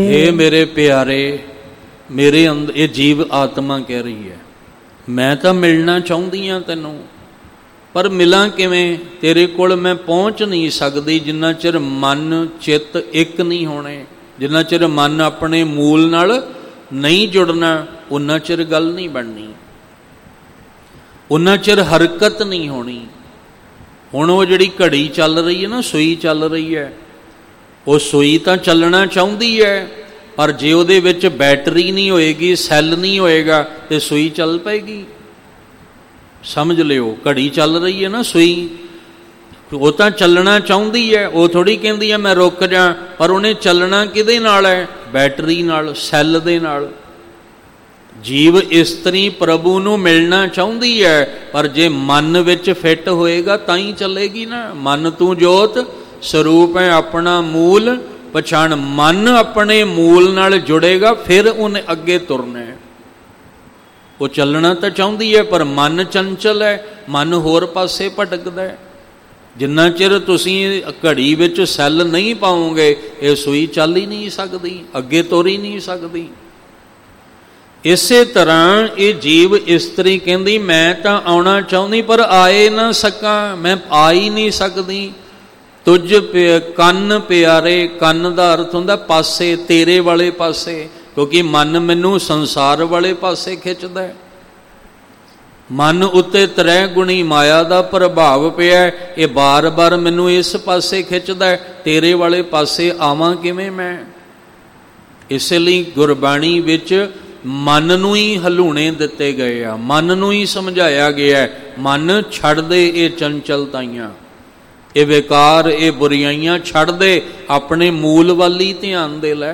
हे मेरे प्यारे, मेरे अंदर ये जीव आत्मा कह रही है, मैं तो मिलना चाहती हाँ तैनूं, पर मिलां किवें? तेरे कोल मैं पहुँच नहीं सकती जिन्ना चिर मन चित्त एक नहीं होने, जिन्ना चिर मन अपने मूल नाल नहीं जुड़ना, उन्ना चिर गल नहीं बननी, उन्ना चिर हरकत नहीं होनी। हुण वो जिहड़ी घड़ी चल रही है ना, सूई चल रही है, वो सूई तो चलना चाहती है, पर जे उहदे विच बैटरी नहीं होएगी, सैल नहीं होएगा, तो सूई चल पाएगी? समझ लियो, घड़ी चल रही है ना सूई, वो तो चलना चाहती है, वो थोड़ी कहती है मैं रुक जा, पर उन्हें चलना किहदे नाल है? बैटरी नाल, सैल दे नाल। जीव इस्त्री प्रभु नूं मिलना चाहती है, पर जे मन विच फिट होएगा तां ही चलेगी ना। मन तू जोत स्वरूप है अपना मूल पछाण, मन अपने मूल नाल जुड़ेगा, फिर उन्हें अगे तुरना है। वो चलना तो चाहती है, पर मन चंचल है, मन होर पासे भटकदा है। जिन्ना चिर तुसीं घड़ी विच सैल नहीं पाओगे, ये सूई चल ही नहीं सकती, अगे तुर ही नहीं सकती। इसे तरह ये जीव इस्त्री कहती मैं तो आना चाहती पर आए ना सका, मैं आ ही नहीं सकती। तुझ कन प्यारे, कन का अर्थ हुंदा पासे, तेरे वाले पासे, क्योंकि मन मैनू संसार वाले पासे खिंचदा है। मन उत्ते त्रै गुणी माया का प्रभाव पिया, ये बार बार मैनू इस पासे खिंचदा है, तेरे वाले पासे आवां किवें मैं? इसलिए गुरबाणी विच मन नूं ही हलूणे दिते गए आ, मन नूं ही समझाया गया है, मन छड़ दे ये चंचलताइयां, ये बेकार, ये बुराइयां छड़ दे, अपने मूल वाल ही ध्यान दे लै।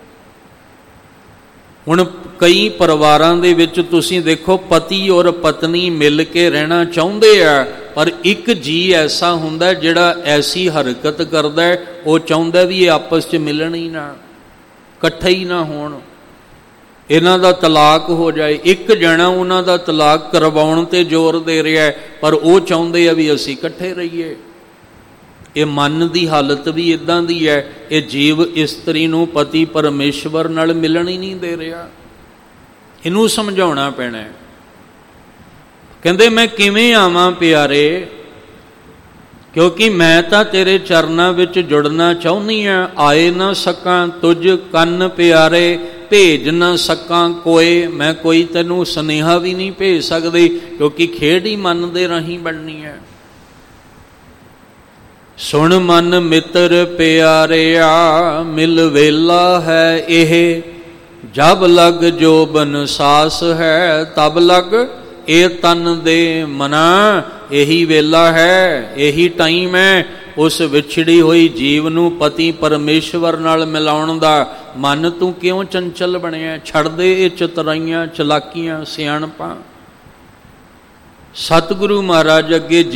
हुण कई परिवारां दे विच तुसीं देखो पति और पत्नी मिल के रहना चाहुंदे आ, पर एक जी ऐसा हुंदा जिहड़ा ऐसी हरकत करदा है, वो चाहुंदा भी ये आपस च मिलन ही ना, इकट्ठे ही ना होण, इन्हां दा तलाक हो जाए। एक जना उन्हां दा तलाक करवाउण ते जोर दे रहा है, पर वो चाहुंदे आ भी असीं इकट्ठे रहीए। ये मन की हालत भी इदां दी है, ये जीव इस्त्री नूं पति परमेश्वर नाल मिलन ही नहीं दे रहा, इनू समझाउणा पैना है। कहंदे मैं किवें आवां प्यारे, क्योंकि मैं तां तेरे चरनां विच जुड़ना चाहुंदी हां, आए ना सकां तुझ कन प्यारे, भेज ना सकां कोई, मैं कोई तैनूं सुनेहा भी नहीं भेज सकदी, क्योंकि खेड ही मन दे राहीं बननी है। सुन मन मित्र प्यारिया, मिल वेला है एह, जब लग जोबन सास है, तब लग ए तन दे मना। यही वेला है, यही टाइम है उस विछड़ी हुई जीव नूं पति परमेश्वर नाल मिलाउण दा। मन तू क्यों चंचल बनिया? छड़ दे ये चतुराइयां, चलाकियां, सियाणपां। सतगुरु महाराज अगे